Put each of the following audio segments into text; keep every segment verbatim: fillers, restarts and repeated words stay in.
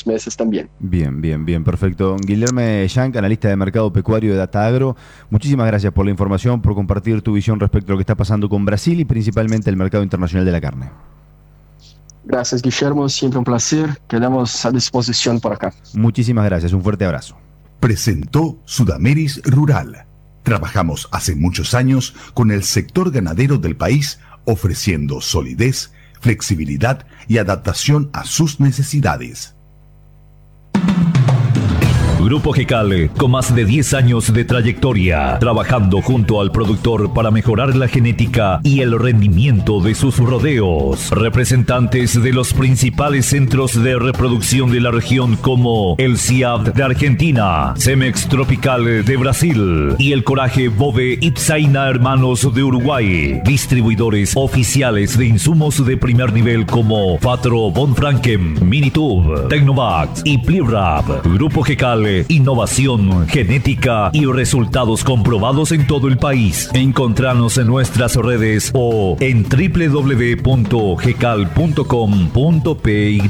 próximos meses también. Bien, bien, bien, perfecto. Guillermo Yank, analista de mercado pecuario de Datagro, muchísimas gracias por la información, por compartir tu visión respecto a lo que está pasando con Brasil y principalmente el mercado internacional de la carne. Gracias, Guillermo, siempre un placer, quedamos a disposición por acá. Muchísimas gracias, un fuerte abrazo. Presentó Sudameris Rural. Trabajamos hace muchos años con el sector ganadero del país, ofreciendo solidez, flexibilidad y adaptación a sus necesidades. Grupo Gecal, con más de diez años de trayectoria, trabajando junto al productor para mejorar la genética y el rendimiento de sus rodeos. Representantes de los principales centros de reproducción de la región como el C I A B de Argentina, Cemex Tropical de Brasil y el Coraje Bove Ipsaina Hermanos de Uruguay. Distribuidores oficiales de insumos de primer nivel como Fatro Von Franken, Minitube, Tecnovax y Plirap. Grupo Gecal, innovación, genética y resultados comprobados en todo el país. Encontranos en nuestras redes o en doble u doble u doble u punto gecal punto com punto p y.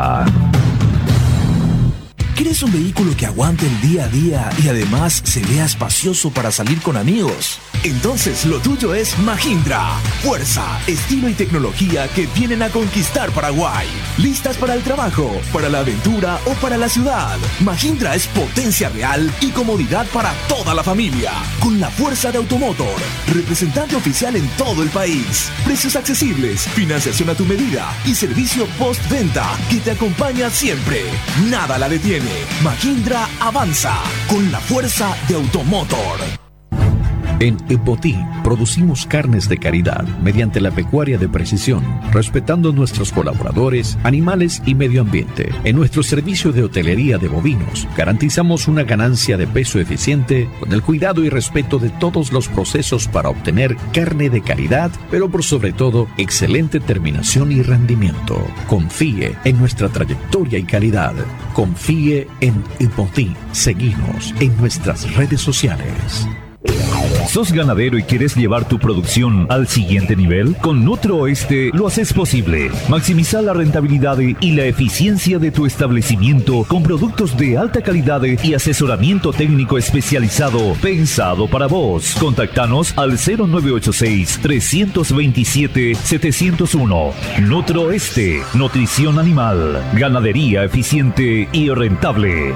¿Quieres un vehículo que aguante el día a día y además se vea espacioso para salir con amigos? Entonces lo tuyo es Mahindra. Fuerza, estilo y tecnología que vienen a conquistar Paraguay. ¿Listas para el trabajo, para la aventura o para la ciudad? Mahindra es potencia real y comodidad para toda la familia. Con la fuerza de Automotor, representante oficial en todo el país. Precios accesibles, financiación a tu medida y servicio postventa que te acompaña siempre. Nada la detiene. Mahindra avanza con la fuerza de Automotor. En Epotí producimos carnes de calidad mediante la pecuaria de precisión, respetando nuestros colaboradores, animales y medio ambiente. En nuestro servicio de hotelería de bovinos, garantizamos una ganancia de peso eficiente con el cuidado y respeto de todos los procesos para obtener carne de calidad, pero por sobre todo, excelente terminación y rendimiento. Confíe en nuestra trayectoria y calidad. Confíe en Epotí. Seguinos en nuestras redes sociales. ¿Sos ganadero y quieres llevar tu producción al siguiente nivel? Con Nutrooeste lo haces posible. Maximiza la rentabilidad y la eficiencia de tu establecimiento con productos de alta calidad y asesoramiento técnico especializado pensado para vos. Contactanos al cero nueve ocho seis, tres dos siete, siete cero uno. Nutrooeste, nutrición animal, ganadería eficiente y rentable.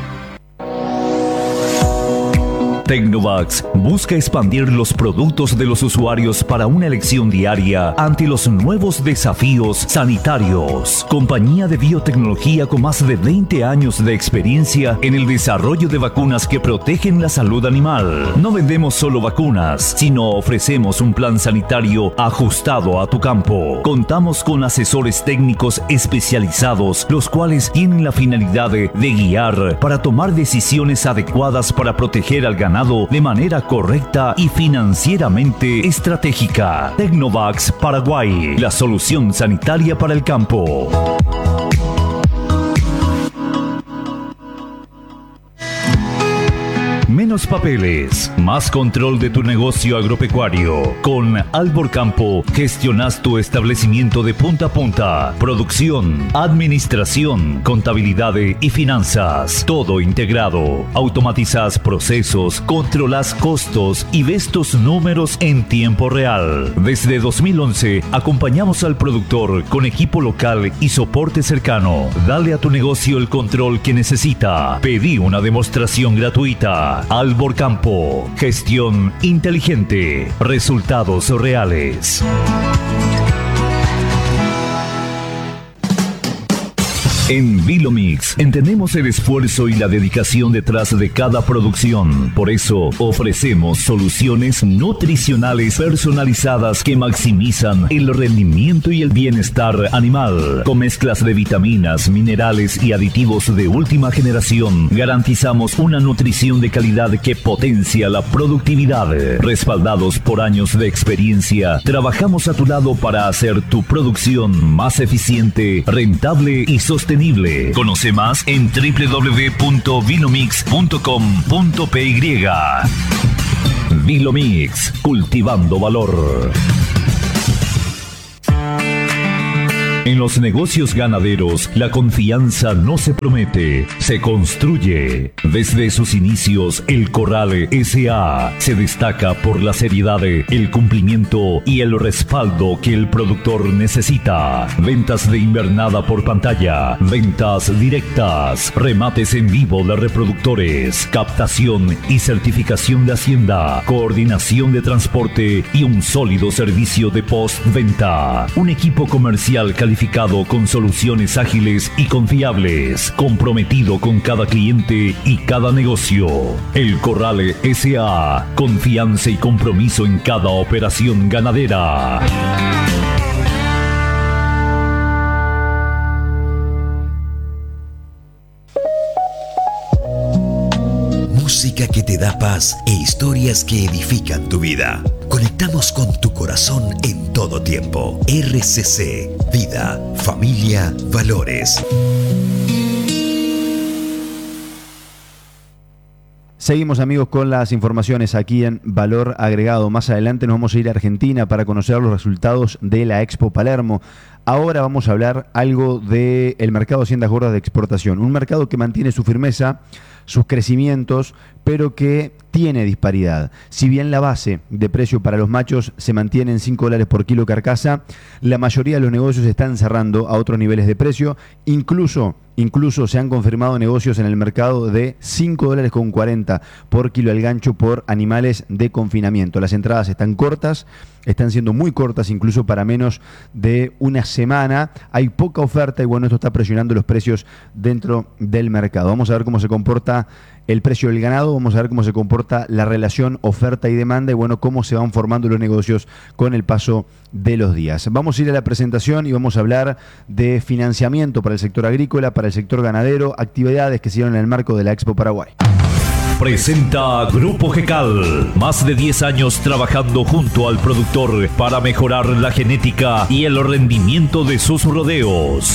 Tecnovax busca expandir los productos de los usuarios para una elección diaria ante los nuevos desafíos sanitarios. Compañía de biotecnología con más de veinte años de experiencia en el desarrollo de vacunas que protegen la salud animal. No vendemos solo vacunas, sino ofrecemos un plan sanitario ajustado a tu campo. Contamos con asesores técnicos especializados, los cuales tienen la finalidad de, de guiar para tomar decisiones adecuadas para proteger al ganado de manera correcta y financieramente estratégica. Tecnovax Paraguay, la solución sanitaria para el campo. Menos papeles, más control de tu negocio agropecuario. Con Albor Campo gestionas tu establecimiento de punta a punta. Producción, administración, contabilidad y finanzas. Todo integrado. Automatizas procesos, controlas costos y ves tus números en tiempo real. Desde dos mil once acompañamos al productor con equipo local y soporte cercano. Dale a tu negocio el control que necesita. Pedí una demostración gratuita. Albor Campo, gestión inteligente, resultados reales. En Vilomix entendemos el esfuerzo y la dedicación detrás de cada producción. Por eso ofrecemos soluciones nutricionales personalizadas que maximizan el rendimiento y el bienestar animal. Con mezclas de vitaminas, minerales y aditivos de última generación, garantizamos una nutrición de calidad que potencia la productividad. Respaldados por años de experiencia, trabajamos a tu lado para hacer tu producción más eficiente, rentable y sostenible. Conoce más en doble u doble u doble u punto vilomix punto com punto p y. Vilomix, cultivando valor. En los negocios ganaderos, la confianza no se promete, se construye. Desde sus inicios, el Corral S A se destaca por la seriedad, el cumplimiento y el respaldo que el productor necesita. Ventas de invernada por pantalla, ventas directas, remates en vivo de reproductores, captación y certificación de Hacienda, coordinación de transporte y un sólido servicio de postventa. Un equipo comercial calificado con soluciones ágiles y confiables, comprometido con cada cliente y cada negocio. El Corral S A, confianza y compromiso en cada operación ganadera. Música que te da paz e historias que edifican tu vida. Conectamos con tu corazón en todo tiempo. R C C, vida, familia, valores. Seguimos, amigos, con las informaciones aquí en Valor Agregado. Más adelante nos vamos a ir a Argentina para conocer los resultados de la Expo Palermo. Ahora vamos a hablar algo del mercado de haciendas gordas de exportación. Un mercado que mantiene su firmeza, sus crecimientos, pero que tiene disparidad. Si bien la base de precio para los machos se mantiene en cinco dólares por kilo carcasa, la mayoría de los negocios están cerrando a otros niveles de precio. Incluso, incluso se han confirmado negocios en el mercado de cinco dólares con cuarenta por kilo al gancho por animales de confinamiento. Las entradas están cortas, están siendo muy cortas, incluso para menos de una semana. Hay poca oferta y bueno, esto está presionando los precios dentro del mercado. Vamos a ver cómo se comporta el precio del ganado, vamos a ver cómo se comporta la relación oferta y demanda y bueno, cómo se van formando los negocios con el paso de los días. Vamos a ir a la presentación y vamos a hablar de financiamiento para el sector agrícola, para el sector ganadero, actividades que se dieron en el marco de la Expo Paraguay. Presenta Grupo Gecal, más de diez años trabajando junto al productor para mejorar la genética y el rendimiento de sus rodeos.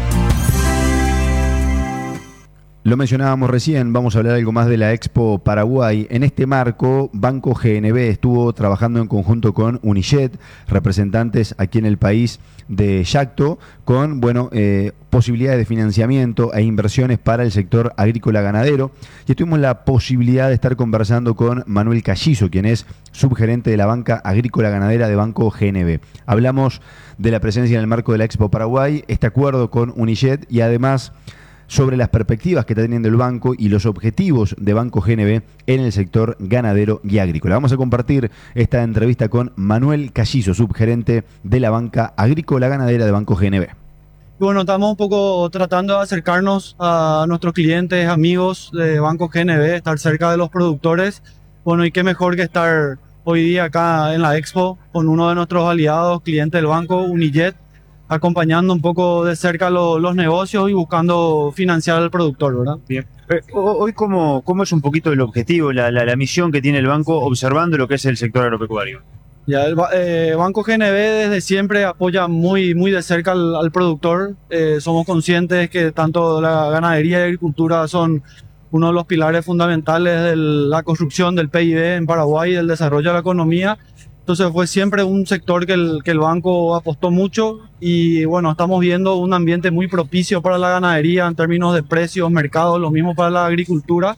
Lo mencionábamos recién, vamos a hablar algo más de la Expo Paraguay. En este marco, Banco G N B estuvo trabajando en conjunto con Unijet, representantes aquí en el país de Yacto, con bueno, eh, posibilidades de financiamiento e inversiones para el sector agrícola ganadero. Y tuvimos la posibilidad de estar conversando con Manuel Callizo, quien es subgerente de la banca agrícola ganadera de Banco G N B. Hablamos de la presencia en el marco de la Expo Paraguay, este acuerdo con Unijet y además sobre las perspectivas que está teniendo el banco y los objetivos de Banco G N B en el sector ganadero y agrícola. Vamos a compartir esta entrevista con Manuel Callizo, subgerente de la banca agrícola ganadera de Banco G N B. Bueno, estamos un poco tratando de acercarnos a nuestros clientes, amigos de Banco G N B, estar cerca de los productores. Bueno, y qué mejor que estar hoy día acá en la Expo con uno de nuestros aliados, cliente del banco, Unijet, acompañando un poco de cerca lo, los negocios y buscando financiar al productor, ¿verdad? Bien. Eh, hoy, ¿cómo, ¿cómo es un poquito el objetivo, la, la, la misión que tiene el banco observando lo que es el sector agropecuario? Ya, el eh, Banco G N B desde siempre apoya muy, muy de cerca al, al productor. Eh, somos conscientes que tanto la ganadería y la agricultura son uno de los pilares fundamentales de la construcción del P I B en Paraguay y del desarrollo de la economía. Entonces fue siempre un sector que el, que el banco apostó mucho y bueno, estamos viendo un ambiente muy propicio para la ganadería en términos de precios, mercados, lo mismo para la agricultura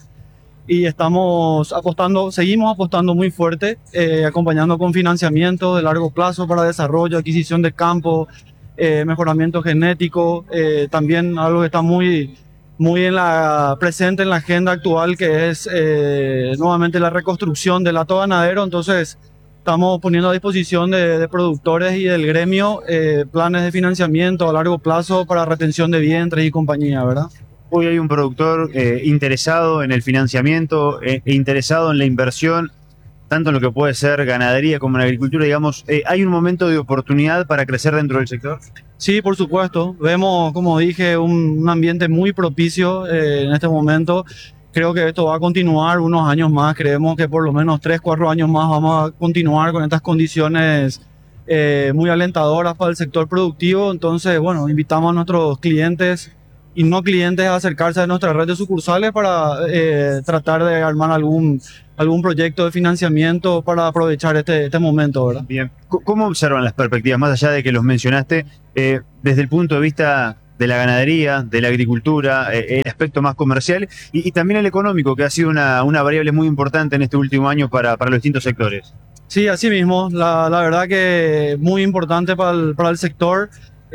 y estamos apostando, seguimos apostando muy fuerte, eh, acompañando con financiamiento de largo plazo para desarrollo, adquisición de campo, eh, mejoramiento genético, eh, también algo que está muy, muy en la, presente en la agenda actual que es eh, nuevamente la reconstrucción del hato ganadero. Entonces estamos poniendo a disposición de, de productores y del gremio eh, planes de financiamiento a largo plazo para retención de vientres y compañía, ¿verdad? Hoy hay un productor eh, interesado en el financiamiento, eh, e interesado en la inversión, tanto en lo que puede ser ganadería como en agricultura, digamos. Eh, ¿Hay un momento de oportunidad para crecer dentro del sector? Sí, por supuesto. Vemos, como dije, un, un ambiente muy propicio eh, en este momento. Creo que esto va a continuar unos años más. Creemos que por lo menos tres, cuatro años más vamos a continuar con estas condiciones eh, muy alentadoras para el sector productivo. Entonces, bueno, invitamos a nuestros clientes y no clientes a acercarse a nuestra red de sucursales para eh, tratar de armar algún, algún proyecto de financiamiento para aprovechar este, este momento, ¿verdad? Bien. ¿Cómo observan las perspectivas, más allá de que los mencionaste, eh, desde el punto de vista de la ganadería, de la agricultura, eh, el aspecto más comercial y, y también el económico, que ha sido una, una variable muy importante en este último año para, para los distintos sectores? Sí, así mismo. La, la verdad que muy importante para el, para el sector.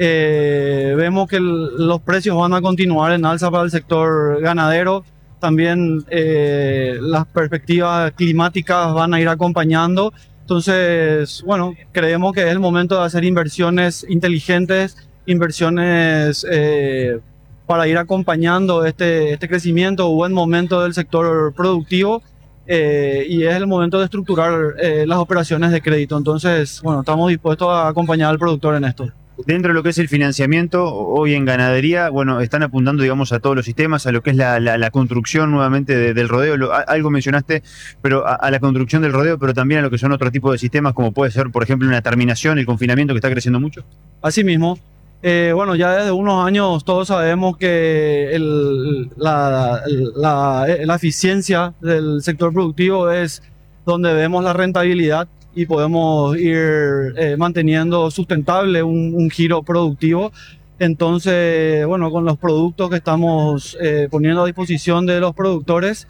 Eh, vemos que el, los precios van a continuar en alza para el sector ganadero. También eh, las perspectivas climáticas van a ir acompañando. Entonces, bueno, creemos que es el momento de hacer inversiones inteligentes, inversiones eh, para ir acompañando este, este crecimiento, buen momento del sector productivo. Eh, y es el momento de estructurar eh, las operaciones de crédito. Entonces, bueno, estamos dispuestos a acompañar al productor en esto. Dentro de lo que es el financiamiento, hoy en ganadería, bueno, están apuntando, digamos, a todos los sistemas, a lo que es la, la, la construcción nuevamente de, del rodeo. Lo, a, algo mencionaste, pero a, a la construcción del rodeo, pero también a lo que son otro tipo de sistemas, como puede ser, por ejemplo, una terminación, el confinamiento, que está creciendo mucho. Así mismo. Eh, bueno, ya desde unos años todos sabemos que el, la, la, la eficiencia del sector productivo es donde vemos la rentabilidad y podemos ir eh, manteniendo sustentable un, un giro productivo. Entonces, bueno, con los productos que estamos eh, poniendo a disposición de los productores,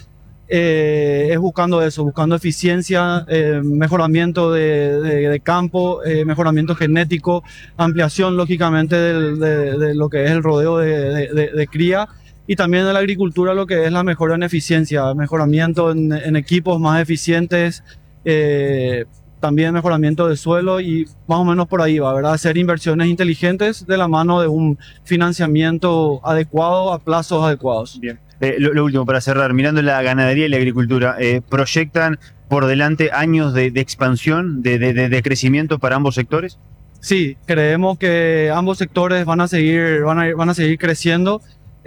eh, es buscando eso, buscando eficiencia, eh, mejoramiento de, de, de campo, eh, mejoramiento genético, ampliación lógicamente de, de, de lo que es el rodeo de, de, de, de cría, y también de la agricultura lo que es la mejora en eficiencia, mejoramiento en, en equipos más eficientes, eh, también mejoramiento del suelo, y más o menos por ahí va, ¿verdad? Hacer inversiones inteligentes de la mano de un financiamiento adecuado a plazos adecuados. Bien. Eh, lo, lo último, para cerrar, mirando la ganadería y la agricultura, eh, ¿proyectan por delante años de, de expansión, de, de, de crecimiento para ambos sectores? Sí, creemos que ambos sectores van a seguir, van a, van a seguir creciendo,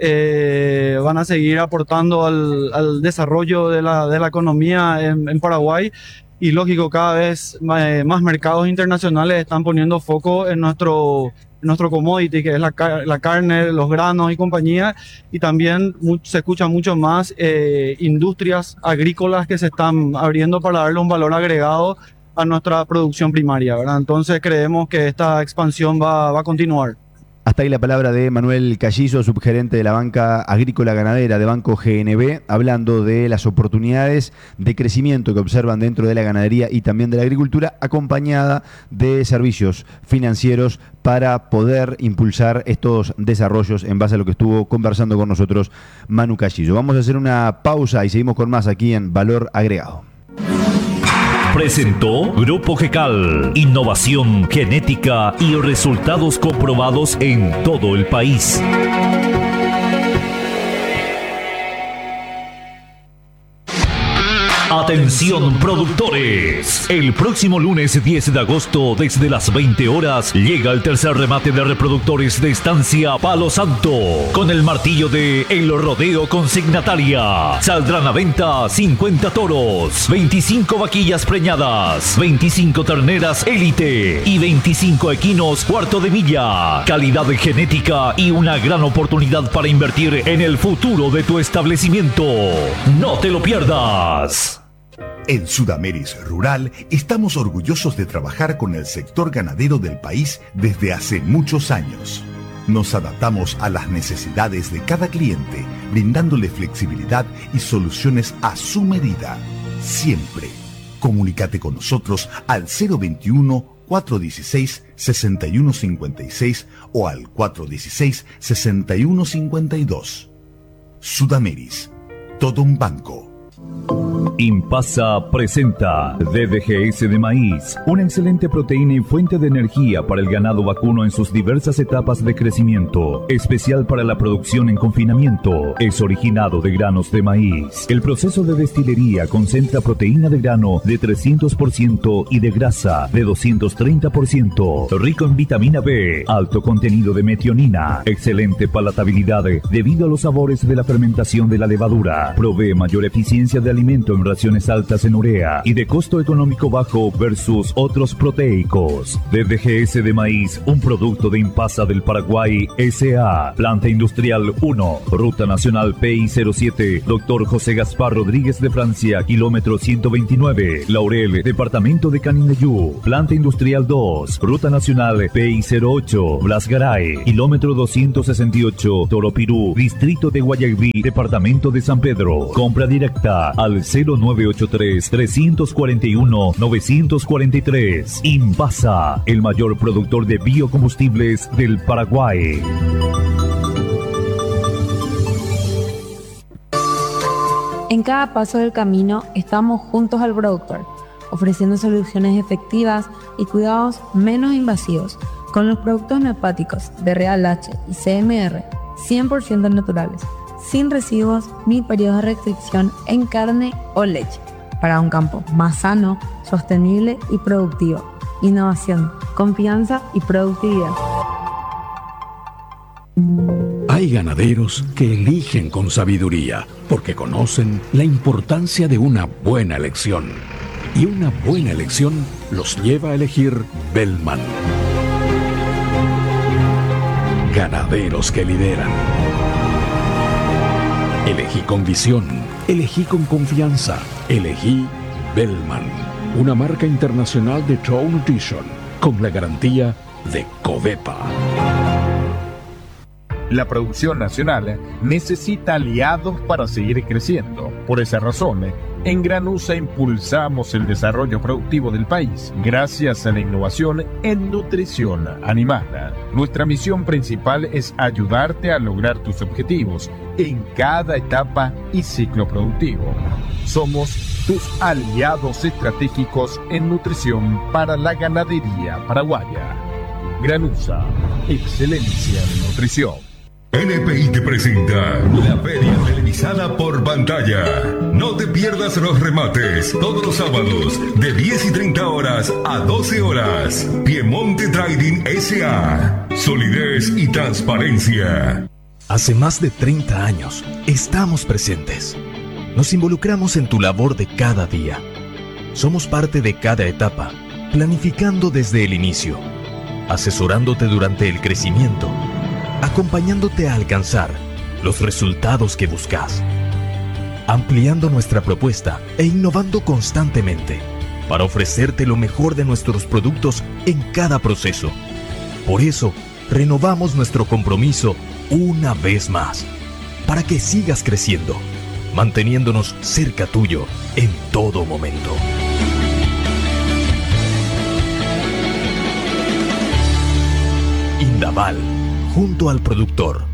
eh, van a seguir aportando al, al desarrollo de la, de la economía en, en Paraguay. Y lógico, cada vez más mercados internacionales están poniendo foco en nuestro, en nuestro commodity, que es la, la carne, los granos y compañía. Y también mucho, se escucha mucho más eh, industrias agrícolas que se están abriendo para darle un valor agregado a nuestra producción primaria, ¿verdad? Entonces creemos que esta expansión va, va a continuar. Hasta ahí la palabra de Manuel Callizo, subgerente de la banca agrícola ganadera de Banco G N B, hablando de las oportunidades de crecimiento que observan dentro de la ganadería y también de la agricultura, acompañada de servicios financieros para poder impulsar estos desarrollos en base a lo que estuvo conversando con nosotros Manu Callizo. Vamos a hacer una pausa y seguimos con más aquí en Valor Agregado. Presentó Grupo Gecal, innovación genética y resultados comprobados en todo el país. Atención productores, el próximo lunes diez de agosto desde las veinte horas llega el tercer remate de reproductores de Estancia Palo Santo con el martillo de El Rodeo Consignataria. Saldrán a venta cincuenta toros, veinticinco vaquillas preñadas, veinticinco terneras élite y veinticinco equinos cuarto de milla. Calidad genética y una gran oportunidad para invertir en el futuro de tu establecimiento. No te lo pierdas. En Sudameris Rural estamos orgullosos de trabajar con el sector ganadero del país desde hace muchos años. Nos adaptamos a las necesidades de cada cliente, brindándole flexibilidad y soluciones a su medida. Siempre. Comunícate con nosotros al cero veintiuno, cuatrocientos dieciséis, sesenta y uno cincuenta y seis o al cuatrocientos dieciséis, sesenta y uno cincuenta y dos. Sudameris. Todo un banco. Impasa presenta D D G S de maíz, una excelente proteína y fuente de energía para el ganado vacuno en sus diversas etapas de crecimiento, especial para la producción en confinamiento. Es originado de granos de maíz. El proceso de destilería concentra proteína de grano de trescientos por ciento y de grasa de doscientos treinta por ciento, rico en vitamina B, alto contenido de metionina, excelente palatabilidad debido a los sabores de la fermentación de la levadura, provee mayor eficiencia de alimento en concentraciones altas en urea y de costo económico bajo versus otros proteicos. D D G S de maíz, un producto de Impasa del Paraguay S A. Planta Industrial uno, Ruta Nacional P I cero siete, Doctor José Gaspar Rodríguez de Francia, kilómetro ciento veintinueve, Laurel, departamento de Canindeyú. Planta Industrial dos, Ruta Nacional P I cero ocho, Blas Garay, kilómetro doscientos sesenta y ocho, Toropirú, distrito de Guayaquil, departamento de San Pedro. Compra directa al cero nueve ocho tres, tres cuatro uno, nueve cuatro tres. Impasa, el mayor productor de biocombustibles del Paraguay. En cada paso del camino estamos juntos al productor, ofreciendo soluciones efectivas y cuidados menos invasivos con los productos homeopáticos de Real H y C M R cien por ciento naturales, sin residuos ni periodos de restricción en carne o leche, para un campo más sano, sostenible y productivo. Innovación, confianza y productividad. Hay ganaderos que eligen con sabiduría porque conocen la importancia de una buena elección. Y una buena elección los lleva a elegir Bellman. Ganaderos que lideran. Elegí con visión, elegí con confianza, elegí Bellman, una marca internacional de Trout Nutrition con la garantía de Covepa. La producción nacional necesita aliados para seguir creciendo. Por esa razón, en Granusa impulsamos el desarrollo productivo del país gracias a la innovación en nutrición animal. Nuestra misión principal es ayudarte a lograr tus objetivos en cada etapa y ciclo productivo. Somos tus aliados estratégicos en nutrición para la ganadería paraguaya. Granusa, excelencia en nutrición. N P I te presenta la feria televisada por pantalla. No te pierdas los remates todos los sábados de diez y treinta horas a doce horas. Piemonte Trading S A. Solidez y transparencia. Hace más de treinta años estamos presentes. Nos involucramos en tu labor de cada día. Somos parte de cada etapa, planificando desde el inicio, asesorándote durante el crecimiento, acompañándote a alcanzar los resultados que buscas, ampliando nuestra propuesta e innovando constantemente para ofrecerte lo mejor de nuestros productos en cada proceso. Por eso, renovamos nuestro compromiso una vez más, para que sigas creciendo, manteniéndonos cerca tuyo en todo momento. Indaval, junto al productor.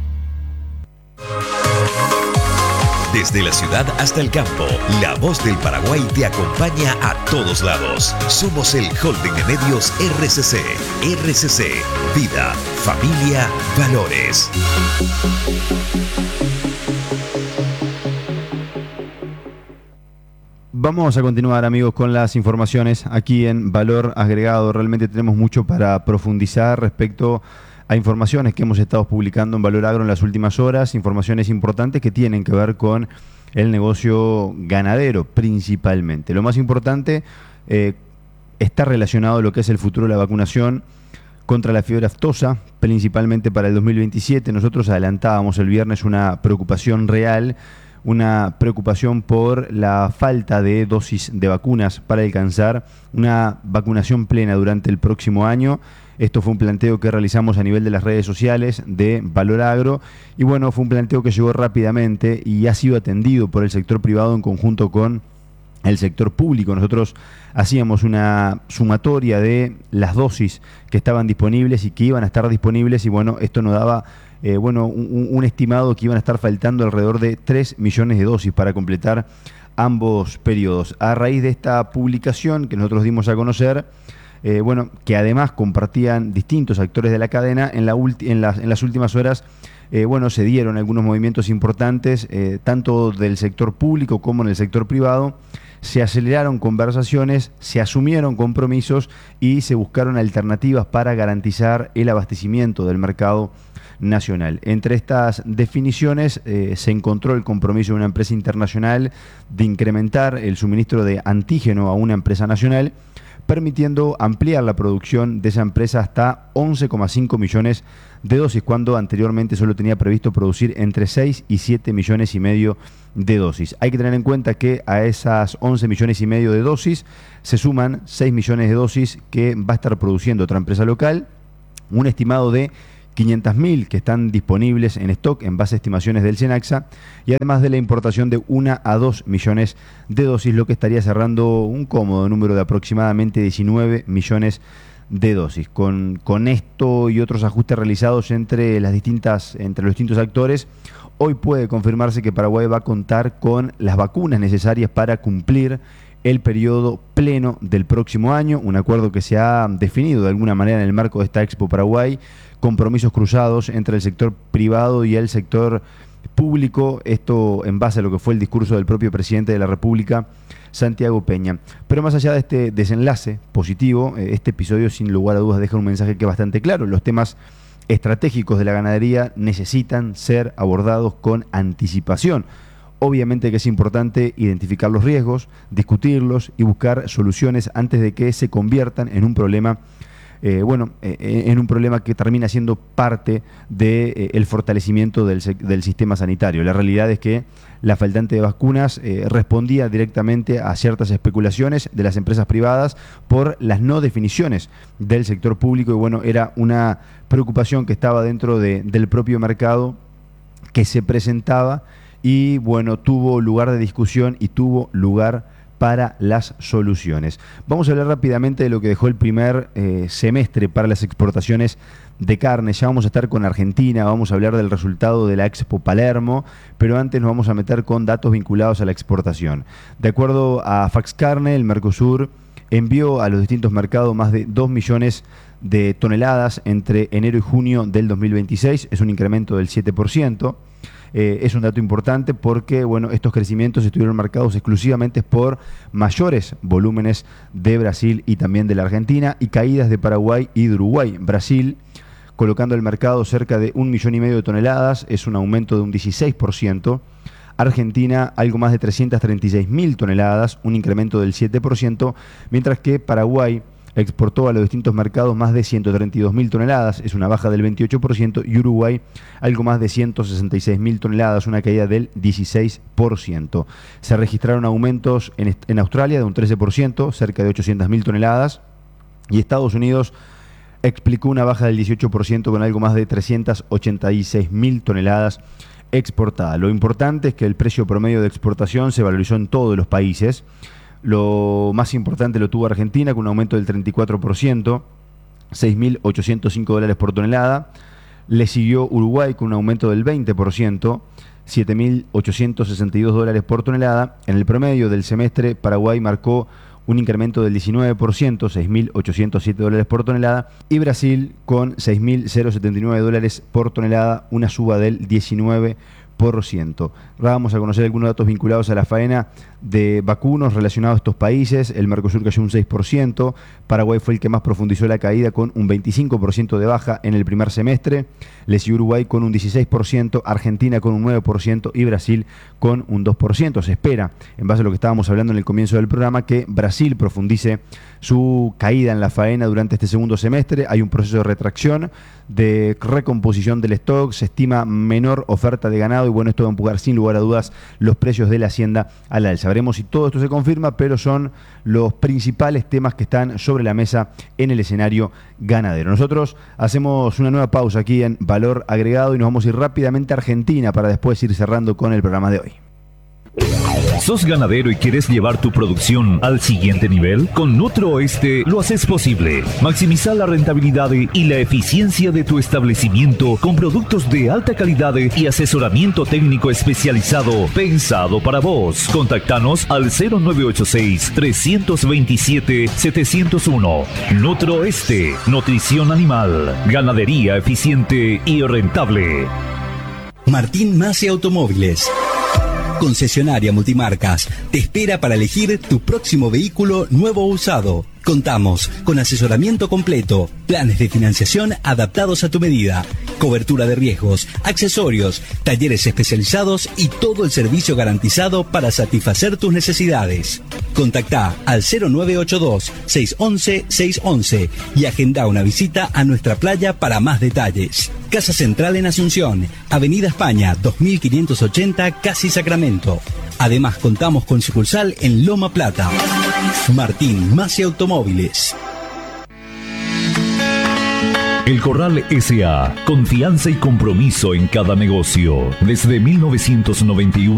Desde la ciudad hasta el campo, la voz del Paraguay te acompaña a todos lados. Somos el Holding de Medios R C C. R C C, vida, familia, valores. Vamos a continuar, amigos, con las informaciones aquí en Valor Agregado. Realmente tenemos mucho para profundizar respecto a informaciones que hemos estado publicando en Valor Agro en las últimas horas, informaciones importantes que tienen que ver con el negocio ganadero principalmente. Lo más importante eh, está relacionado a lo que es el futuro de la vacunación contra la fiebre aftosa, principalmente para el dos mil veintisiete. Nosotros adelantábamos el viernes una preocupación real, una preocupación por la falta de dosis de vacunas para alcanzar una vacunación plena durante el próximo año. Esto fue un planteo que realizamos a nivel de las redes sociales de Valor Agro y bueno, fue un planteo que llegó rápidamente y ha sido atendido por el sector privado en conjunto con el sector público. Nosotros hacíamos una sumatoria de las dosis que estaban disponibles y que iban a estar disponibles y bueno, esto nos daba eh, bueno, un, un estimado que iban a estar faltando alrededor de tres millones de dosis para completar ambos periodos. A raíz de esta publicación que nosotros dimos a conocer, eh, bueno, que además compartían distintos actores de la cadena. En, la ulti- en, las, en las últimas horas, eh, bueno, se dieron algunos movimientos importantes, eh, tanto del sector público como en el sector privado. Se aceleraron conversaciones, se asumieron compromisos y se buscaron alternativas para garantizar el abastecimiento del mercado nacional. Entre estas definiciones eh, se encontró el compromiso de una empresa internacional de incrementar el suministro de antígeno a una empresa nacional, permitiendo ampliar la producción de esa empresa hasta once coma cinco millones de dosis, cuando anteriormente solo tenía previsto producir entre seis y siete millones y medio de dosis. Hay que tener en cuenta que a esas once millones y medio de dosis se suman seis millones de dosis que va a estar produciendo otra empresa local, un estimado de quinientas mil que están disponibles en stock en base a estimaciones del SENACSA, y además de la importación de una a dos millones de dosis, lo que estaría cerrando un cómodo número de aproximadamente diecinueve millones de dosis. Con, con esto y otros ajustes realizados entre las distintas, entre los distintos actores, hoy puede confirmarse que Paraguay va a contar con las vacunas necesarias para cumplir el periodo pleno del próximo año, un acuerdo que se ha definido de alguna manera en el marco de esta Expo Paraguay, compromisos cruzados entre el sector privado y el sector público, esto en base a lo que fue el discurso del propio presidente de la República, Santiago Peña. Pero más allá de este desenlace positivo, este episodio sin lugar a dudas deja un mensaje que es bastante claro: los temas estratégicos de la ganadería necesitan ser abordados con anticipación. Obviamente que es importante identificar los riesgos, discutirlos y buscar soluciones antes de que se conviertan en un problema, eh, bueno, eh, en un problema que termina siendo parte del de, eh, fortalecimiento del, del sistema sanitario. La realidad es que la faltante de vacunas eh, respondía directamente a ciertas especulaciones de las empresas privadas por las no definiciones del sector público, y bueno, era una preocupación que estaba dentro de, del propio mercado, que se presentaba y bueno, tuvo lugar de discusión y tuvo lugar para las soluciones. Vamos a hablar rápidamente de lo que dejó el primer eh, semestre para las exportaciones de carne. Ya vamos a estar con Argentina, vamos a hablar del resultado de la Expo Palermo, pero antes nos vamos a meter con datos vinculados a la exportación. De acuerdo a Faxcarne, el Mercosur envió a los distintos mercados más de dos millones de toneladas entre enero y junio del dos mil veintiséis, es un incremento del siete por ciento. Eh, es un dato importante porque bueno, estos crecimientos estuvieron marcados exclusivamente por mayores volúmenes de Brasil y también de la Argentina, y caídas de Paraguay y de Uruguay. Brasil, colocando el mercado cerca de un millón y medio de toneladas, es un aumento de un dieciséis por ciento. Argentina, algo más de trescientas treinta y seis mil toneladas, un incremento del siete por ciento, mientras que Paraguay exportó a los distintos mercados más de ciento treinta y dos mil toneladas, es una baja del veintiocho por ciento, y Uruguay algo más de ciento sesenta y seis mil toneladas, una caída del dieciséis por ciento. Se registraron aumentos en, en Australia de un trece por ciento, cerca de ochocientas mil toneladas, y Estados Unidos explicó una baja del dieciocho por ciento con algo más de trescientas ochenta y seis mil toneladas exportadas. Lo importante es que el precio promedio de exportación se valorizó en todos los países. Lo más importante lo tuvo Argentina, con un aumento del treinta y cuatro por ciento, seis mil ochocientos cinco dólares por tonelada. Le siguió Uruguay con un aumento del veinte por ciento, siete mil ochocientos sesenta y dos dólares por tonelada. En el promedio del semestre, Paraguay marcó un incremento del diecinueve por ciento, seis mil ochocientos siete dólares por tonelada. Y Brasil con seis mil setenta y nueve dólares por tonelada, una suba del diecinueve por ciento. Vamos a conocer algunos datos vinculados a la faena de vacunos relacionados a estos países. El Mercosur cayó un seis por ciento, Paraguay fue el que más profundizó la caída con un veinticinco por ciento de baja en el primer semestre, le siguió Uruguay con un dieciséis por ciento, Argentina con un nueve por ciento y Brasil con un dos por ciento. Se espera, en base a lo que estábamos hablando en el comienzo del programa, que Brasil profundice su caída en la faena durante este segundo semestre. Hay un proceso de retracción, de recomposición del stock, se estima menor oferta de ganado y bueno, esto va a empujar sin lugar a dudas los precios de la hacienda al alza. Veremos si todo esto se confirma, pero son los principales temas que están sobre la mesa en el escenario ganadero. Nosotros hacemos una nueva pausa aquí en Valor Agregado y nos vamos a ir rápidamente a Argentina para después ir cerrando con el programa de hoy. ¿Sos ganadero y quieres llevar tu producción al siguiente nivel? Con Nutroeste lo haces posible. Maximiza la rentabilidad y la eficiencia de tu establecimiento con productos de alta calidad y asesoramiento técnico especializado pensado para vos. Contactanos al cero nueve ocho seis, tres dos siete, siete cero uno. Nutroeste, nutrición animal, ganadería eficiente y rentable. Martín Masi Automóviles, concesionaria multimarcas, te espera para elegir tu próximo vehículo nuevo o usado. Contamos con asesoramiento completo, planes de financiación adaptados a tu medida, cobertura de riesgos, accesorios, talleres especializados y todo el servicio garantizado para satisfacer tus necesidades. Contactá al cero nueve ocho dos, seis uno uno, seis uno uno y agenda una visita a nuestra playa para más detalles. Casa Central en Asunción, Avenida España dos mil quinientos ochenta, Casi Sacramento. Además contamos con sucursal en Loma Plata. Martín Masi Automóviles. El Corral S A. Confianza y compromiso en cada negocio. Desde mil novecientos noventa y uno.